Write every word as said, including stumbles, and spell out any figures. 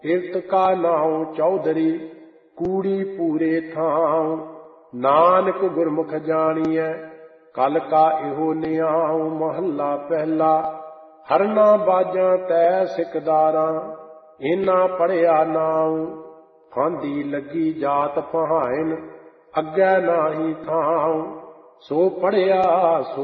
इर्त का नाउ चौधरी कूड़ी पूरे थाउ। नानक गुरमुख जानिए कल का इहो नियाउ। महला पहला। हरना बाजा तै सिकदारा इना पढ़िया नाउ। फांदी लगी जात पहाइन अग्गै नाही थाउ। सो पढ़िया सो